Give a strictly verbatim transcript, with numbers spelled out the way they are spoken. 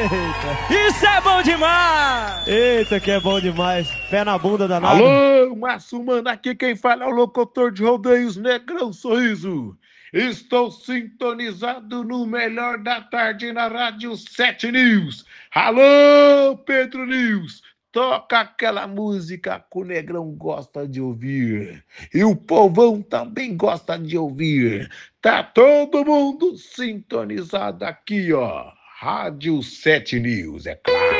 Eita. Isso é bom demais! Eita, que é bom demais. Pé na bunda danado. Alô, Márcio Mano, aqui quem fala é o locutor de rodeios Negrão Sorriso. Estou sintonizado no melhor da tarde na Rádio sete News. Alô, Pedro News, toca aquela música que o Negrão gosta de ouvir. E o povão também gosta de ouvir. Tá todo mundo sintonizado aqui, ó. Rádio sete News, é claro.